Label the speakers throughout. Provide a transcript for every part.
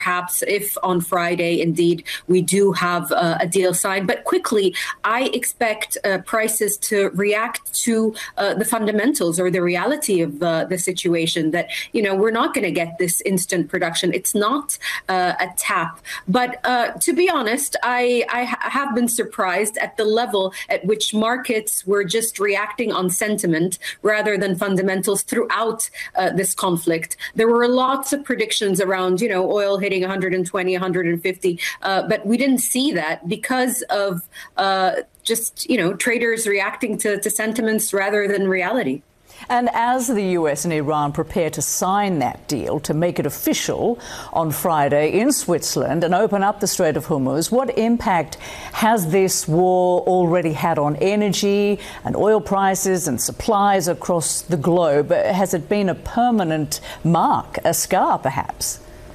Speaker 1: perhaps if on Friday, indeed, we do have a deal signed. But quickly, I expect prices to react to the fundamentals or the reality of the situation that, we're not going to get this instant production. It's not a tap. But to be honest, I have been surprised at the level at which markets were just reacting on sentiment rather than fundamentals throughout this conflict. There were lots of predictions around, oil hitting 120, 150, but we didn't see that because of just, traders reacting to sentiments rather than reality.
Speaker 2: And as the US and Iran prepare to sign that deal to make it official on Friday in Switzerland and open up the Strait of Hormuz, what impact has this war already had on energy and oil prices and supplies across the globe? Has it been a permanent mark, a scar perhaps?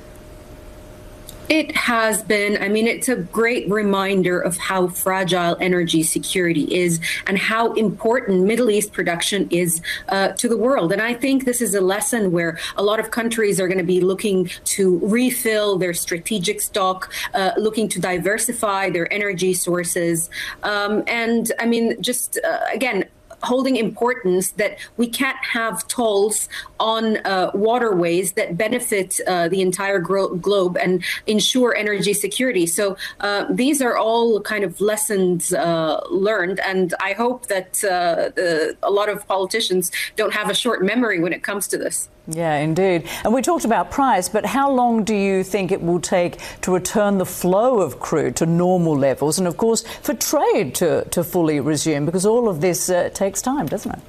Speaker 1: It has been. I mean, it's a great reminder of how fragile energy security is and how important Middle East production is to the world. And I think this is a lesson where a lot of countries are going to be looking to refill their strategic stock, looking to diversify their energy sources. And I mean, just again, holding importance that we can't have tolls on waterways that benefit the entire globe and ensure energy security. So these are all kind of lessons learned. And I hope that a lot of politicians don't have a short memory when it comes to this.
Speaker 2: Yeah, indeed. And we talked about price, but how long do you think it will take to return the flow of crude to normal levels? And of course, for trade to fully resume, because all of this takes time, doesn't it?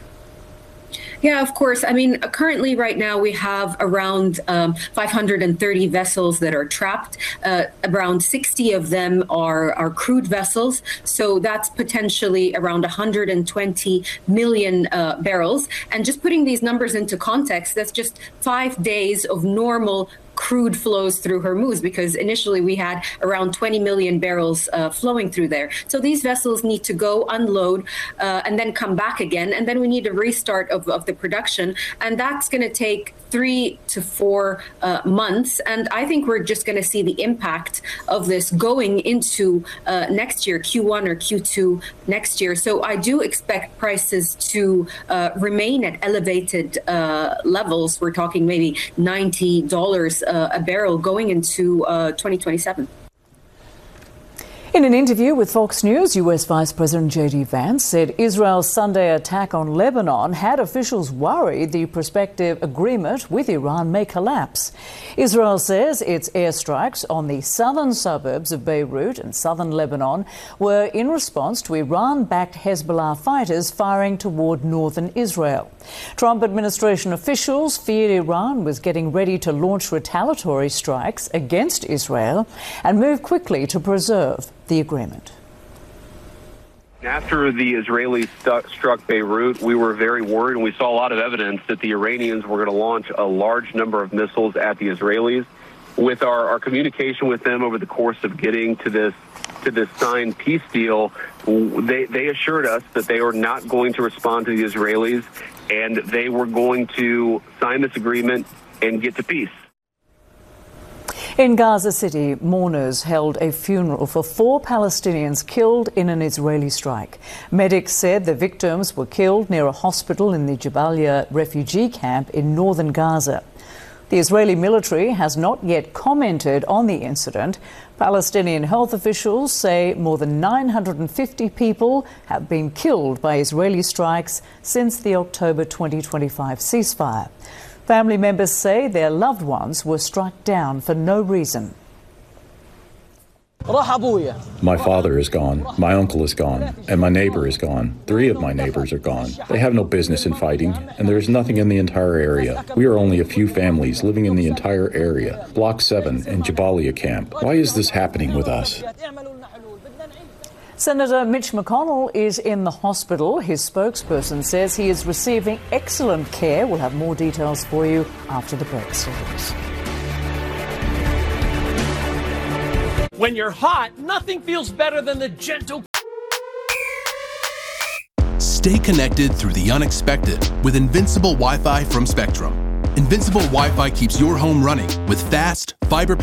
Speaker 1: Yeah, of course. I mean, currently right now we have around 530 vessels that are trapped. Around 60 of them are crude vessels. So that's potentially around 120 million barrels. And just putting these numbers into context, that's just 5 days of normal crude flows through Hormuz, because initially we had around 20 million barrels flowing through there. So these vessels need to go unload and then come back again. And then we need a restart of the production. And that's going to take 3 to 4 months. And I think we're just going to see the impact of this going into next year, Q1 or Q2 next year. So I do expect prices to remain at elevated levels. We're talking maybe $90 a barrel going into 2027.
Speaker 2: In an interview with Fox News, US Vice President J.D. Vance said Israel's Sunday attack on Lebanon had officials worried the prospective agreement with Iran may collapse. Israel says its airstrikes on the southern suburbs of Beirut and southern Lebanon were in response to Iran-backed Hezbollah fighters firing toward northern Israel. Trump administration officials feared Iran was getting ready to launch retaliatory strikes against Israel and move quickly to preserve the agreement.
Speaker 3: After the Israelis struck Beirut, we were very worried, and we saw a lot of evidence that the Iranians were going to launch a large number of missiles at the Israelis. With our communication with them over the course of getting to this signed peace deal, they assured us that they were not going to respond to the Israelis, and they were going to sign this agreement and get to peace.
Speaker 2: In Gaza City, mourners held a funeral for 4 Palestinians killed in an Israeli strike. Medics said the victims were killed near a hospital in the Jabalia refugee camp in northern Gaza. The Israeli military has not yet commented on the incident. Palestinian health officials say more than 950 people have been killed by Israeli strikes since the October 2025 ceasefire. Family members say their loved ones were struck down for no reason.
Speaker 4: My father is gone, my uncle is gone, and my neighbor is gone. 3 of my neighbors are gone. They have no business in fighting, and there is nothing in the entire area. We are only a few families living in the entire area. Block 7 and Jabalia camp. Why is this happening with us?
Speaker 2: Senator Mitch McConnell is in the hospital. His spokesperson says he is receiving excellent care. We'll have more details for you after the break.
Speaker 5: When you're hot, nothing feels better than the gentle.
Speaker 6: Stay connected through the unexpected with Invincible Wi-Fi from Spectrum. Invincible Wi-Fi keeps your home running with fast, fiber